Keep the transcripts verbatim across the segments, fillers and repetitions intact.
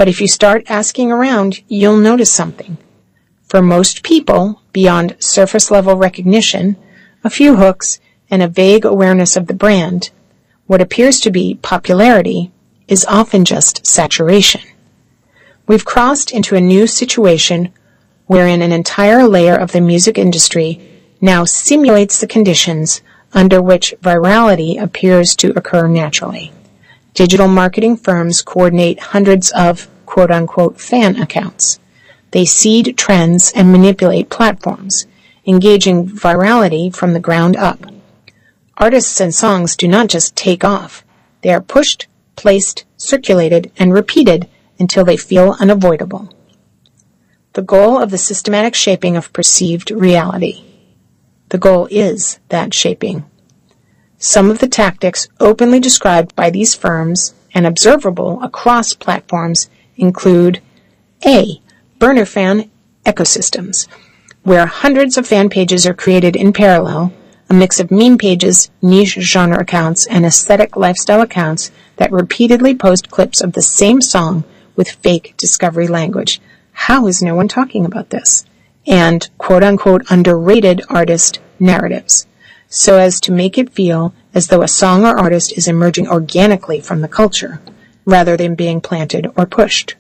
But if you start asking around, you'll notice something. For most people, beyond surface-level recognition, a few hooks, and a vague awareness of the brand, what appears to be popularity is often just saturation. We've crossed into a new situation wherein an entire layer of the music industry now simulates the conditions under which virality appears to occur naturally. Digital marketing firms coordinate hundreds of quote-unquote fan accounts. They seed trends and manipulate platforms, engaging virality from the ground up. Artists and songs do not just take off. They are pushed, placed, circulated, and repeated until they feel unavoidable. The goal of the systematic shaping of perceived reality. The goal is that shaping. Some of the tactics openly described by these firms and observable across platforms include A. Burner fan ecosystems, where hundreds of fan pages are created in parallel, a mix of meme pages, niche genre accounts, and aesthetic lifestyle accounts that repeatedly post clips of the same song with fake discovery language. How is no one talking about this? And quote-unquote underrated artist narratives, so as to make it feel as though a song or artist is emerging organically from the culture, rather than being planted or pushed.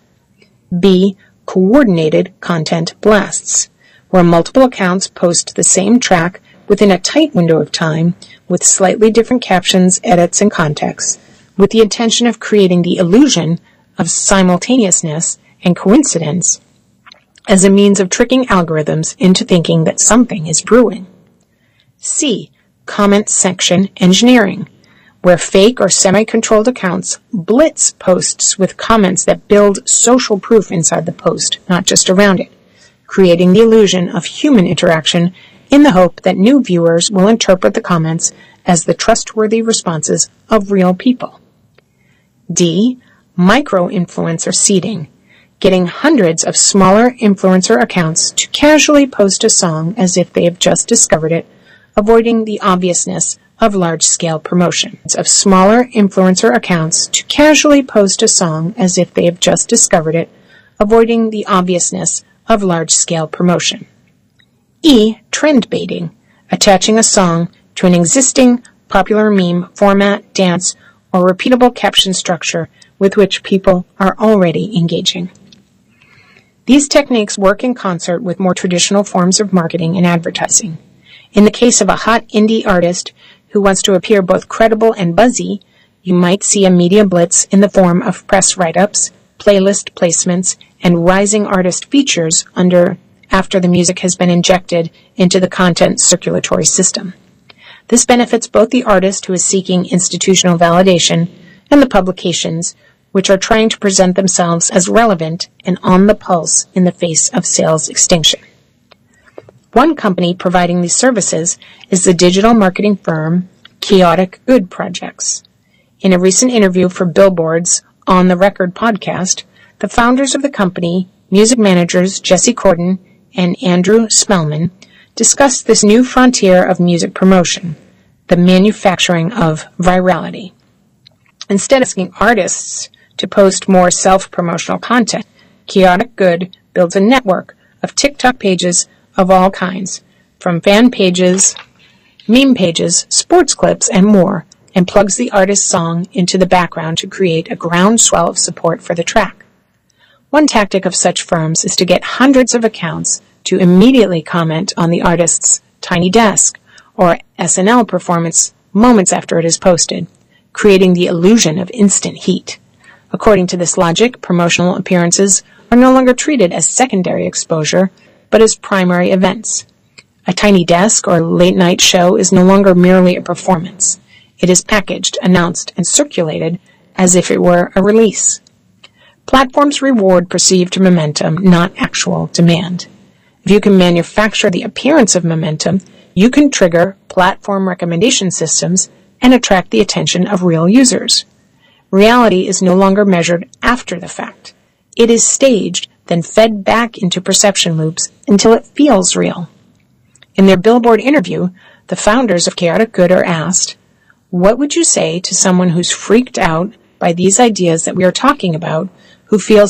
B. Coordinated content blasts, where multiple accounts post the same track within a tight window of time with slightly different captions, edits, and contexts, with the intention of creating the illusion of simultaneousness and coincidence as a means of tricking algorithms into thinking that something is brewing. C. Comment section engineering, where fake or semi-controlled accounts blitz posts with comments that build social proof inside the post, not just around it, creating the illusion of human interaction in the hope that new viewers will interpret the comments as the trustworthy responses of real people. D. Micro-influencer seeding, getting hundreds of smaller influencer accounts to casually post a song as if they have just discovered it, avoiding the obviousness of large-scale promotion. Of smaller influencer accounts to casually post a song as if they have just discovered it, avoiding the obviousness of large-scale promotion. E. Trend baiting, attaching a song to an existing popular meme format, dance, or repeatable caption structure with which people are already engaging. These techniques work in concert with more traditional forms of marketing and advertising. In the case of a hot indie artist who wants to appear both credible and buzzy, you might see a media blitz in the form of press write-ups, playlist placements, and rising artist features under after the music has been injected into the content circulatory system. This benefits both the artist who is seeking institutional validation and the publications which are trying to present themselves as relevant and on the pulse in the face of sales extinction. One company providing these services is the digital marketing firm Chaotic Good Projects. In a recent interview for Billboard's On the Record podcast, the founders of the company, music managers Jesse Corden and Andrew Spellman, discussed this new frontier of music promotion, the manufacturing of virality. Instead of asking artists to post more self-promotional content, Chaotic Good builds a network of TikTok pages of all kinds, from fan pages, meme pages, sports clips, and more, and plugs the artist's song into the background to create a groundswell of support for the track. One tactic of such firms is to get hundreds of accounts to immediately comment on the artist's Tiny Desk or S N L performance moments after it is posted, creating the illusion of instant heat. According to this logic, promotional appearances are no longer treated as secondary exposure, but as primary events. A Tiny Desk or late-night show is no longer merely a performance. It is packaged, announced, and circulated as if it were a release. Platforms reward perceived momentum, not actual demand. If you can manufacture the appearance of momentum, you can trigger platform recommendation systems and attract the attention of real users. Reality is no longer measured after the fact. It is staged, then fed back into perception loops until it feels real. In their Billboard interview, the founders of Chaotic Good are asked, "What would you say to someone who's freaked out by these ideas that we are talking about, who feels